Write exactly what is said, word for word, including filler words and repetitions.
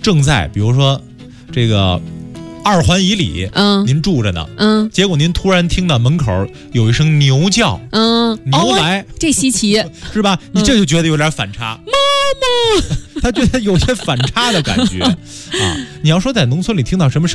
正在比如说这个二环以里， 嗯， 您住着呢， 嗯， 结果您突然听到门口有一声牛叫， 嗯， 牛来， 哦、这稀奇是吧？你这就觉得有点反差，妈妈，他觉得有些反差的感觉啊。你要说在农村里听到什么声